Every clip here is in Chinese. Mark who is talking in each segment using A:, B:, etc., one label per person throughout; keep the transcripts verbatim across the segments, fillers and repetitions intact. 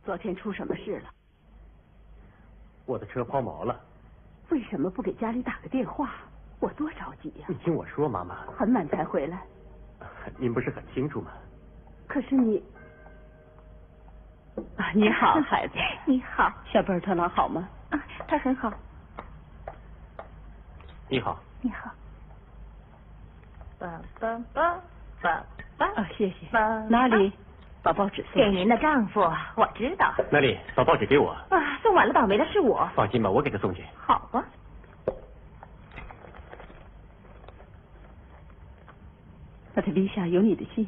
A: 昨天出什么事了？
B: 我的车抛锚了。
A: 为什么不给家里打个电话？我多着急呀！
B: 你听我说，妈妈。
A: 很晚才回来。
B: 您不是很清楚吗？
A: 可是你……啊，你好，孩子。
C: 你好，
A: 小贝尔特朗好吗？
C: 啊，他很好。
B: 你好。
C: 你好。爸爸爸爸爸。
A: 啊，谢谢。
C: 爸
A: 哪里？把报纸送
C: 给您的丈夫，我知道。
B: 那里，把报纸给我。
C: 啊，送晚了，倒霉的是我。
B: 放心吧，我给他送去。
C: 好吧。
A: 帕特丽莎，有你的信。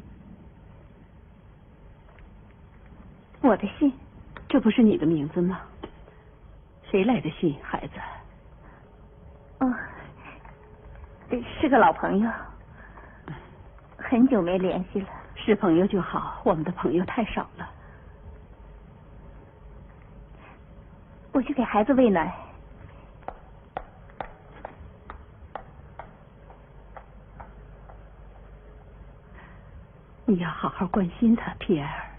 C: 我的信？
A: 这不是你的名字吗？谁来的信，孩子？
C: 哦，是个老朋友，很久没联系了。
A: 是朋友就好，我们的朋友太少了。
C: 我去给孩子喂奶。
A: 你要好好关心他，皮埃尔。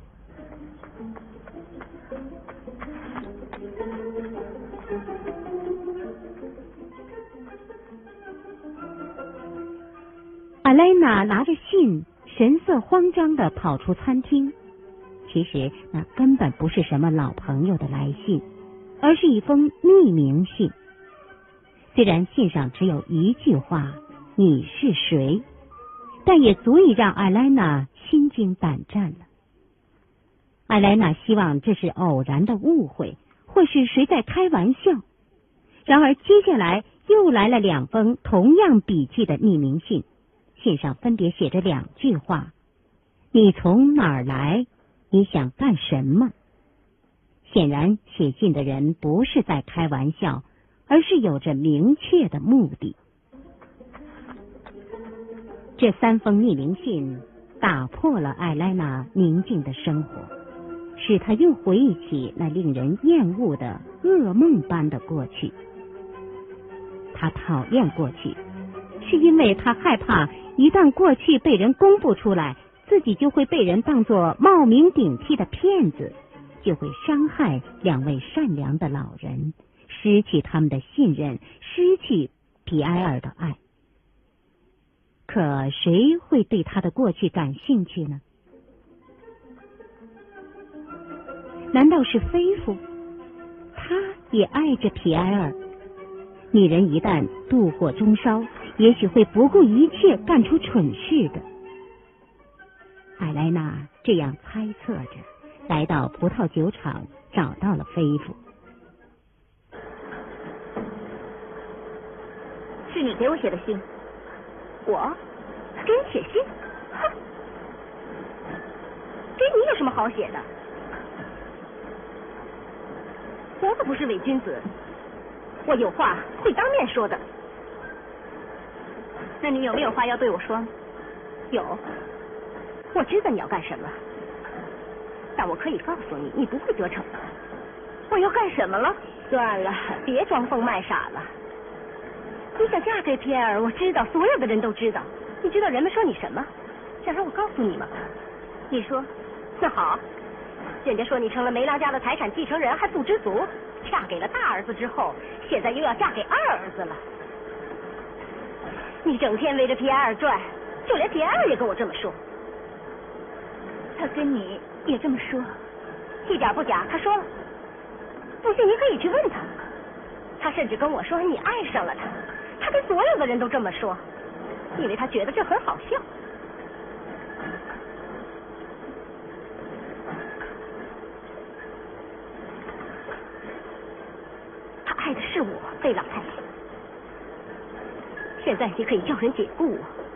D: 阿莱娜拿着信，神色慌张地跑出餐厅。其实那根本不是什么老朋友的来信，而是一封匿名信。虽然信上只有一句话“你是谁”，但也足以让艾莱娜心惊胆战了。艾莱娜希望这是偶然的误会，或是谁在开玩笑。然而接下来又来了两封同样笔迹的匿名信，信上分别写着两句话：你从哪儿来？你想干什么？显然写信的人不是在开玩笑，而是有着明确的目的。这三封匿名信打破了艾莱娜宁静的生活，使她又回忆起那令人厌恶的噩梦般的过去。她讨厌过去，是因为她害怕一旦过去被人公布出来，自己就会被人当作冒名顶替的骗子，就会伤害两位善良的老人，失去他们的信任，失去皮埃尔的爱。可谁会对他的过去感兴趣呢？难道是菲夫？他也爱着皮埃尔。女人一旦妒火中烧，也许会不顾一切干出蠢事的。艾莱娜这样猜测着，来到葡萄酒厂，找到了菲夫。
C: 是你给我写的信？我给你写信？哼，给你有什么好写的？我可不是伪君子，我有话会当面说的。那你有没有话要对我说？有，我知道你要干什么，但我可以告诉你，你不会得逞的。我要干什么了？算了，别装疯卖傻了。你想嫁给皮埃尔，我知道，所有的人都知道。你知道人们说你什么？想让我告诉你吗？你说，那好，人家说你成了梅拉家的财产继承人，还不知足，嫁给了大儿子之后，现在又要嫁给二儿子了。你整天围着皮埃尔转，就连皮埃尔也跟我这么说。他跟你也这么说？一点不假，他说了。不信你可以去问他。他甚至跟我说你爱上了他，他跟所有的人都这么说，因为他觉得这很好笑。他爱的是我，贝朗太太。现在你可以叫人解雇我。